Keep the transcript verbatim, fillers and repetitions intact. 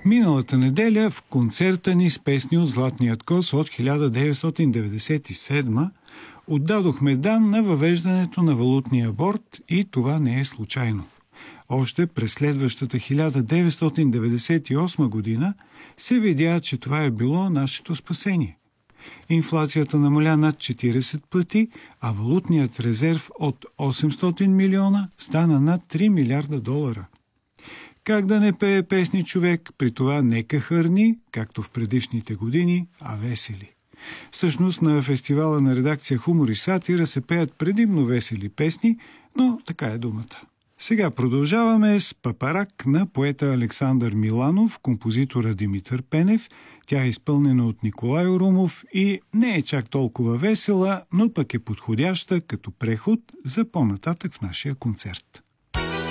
Миналата неделя в концерта ни с песни от Златният кос от хиляда деветстотин деветдесет и седма отдадохме дан на въвеждането на валутния борд и това не е случайно. Още през следващата хиляда деветстотин деветдесет и осма година се видя, че това е било нашето спасение. Инфлацията намаля над четиридесет пъти, а валутният резерв от осемстотин милиона стана над три милиарда долара. Как да не пее песни човек, при това не кахърни, както в предишните години, а весели. Всъщност на фестивала на редакция Хумор и сатира се пеят предимно весели песни, но така е думата. Сега продължаваме с Папарак на поета Александър Миланов, композитора Димитър Пенев. Тя е изпълнена от Николай Орумов и не е чак толкова весела, но пък е подходяща като преход за по-нататък в нашия концерт.